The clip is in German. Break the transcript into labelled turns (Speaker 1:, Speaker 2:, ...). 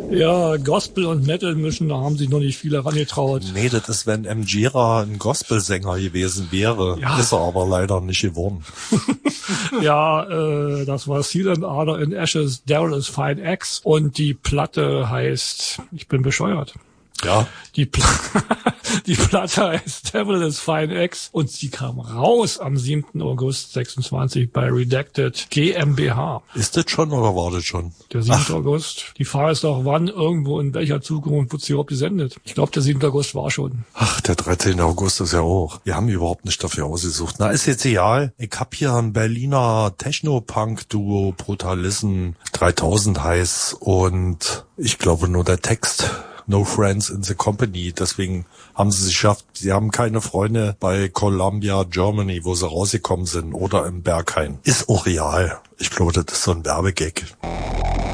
Speaker 1: Ja, Gospel und Metal mischen, da haben sich noch nicht viele rangetraut.
Speaker 2: Nee, das ist, wenn Mgira ein Gospelsänger gewesen wäre. Ja. Ist er aber leider nicht geworden.
Speaker 1: Ja, das war Seal and Ardor in Ashes, Daryl is Fine X und die Platte heißt, ich bin bescheuert.
Speaker 2: Ja.
Speaker 1: Die Platte heißt Devil is Fine X und sie kam raus am 7. August 26 bei Redacted GmbH.
Speaker 2: Ist das schon oder war das schon?
Speaker 1: Der 7. August. Die Frage ist doch, wann, irgendwo, in welcher Zukunft wird sie überhaupt gesendet? Ich glaube, der 7. August war schon.
Speaker 2: Ach, der 13. August ist ja auch. Wir haben überhaupt nicht dafür ausgesucht. Na, ist jetzt egal. Ich hab hier ein Berliner Techno-Punk-Duo, Brutalism 3000 heiß und ich glaube nur der Text. No Friends in the Company. Deswegen haben sie es geschafft. Sie haben keine Freunde bei Columbia, Germany, wo sie rausgekommen sind, oder im Berghain. Ist auch real. Ich glaube, das ist so ein Werbegag.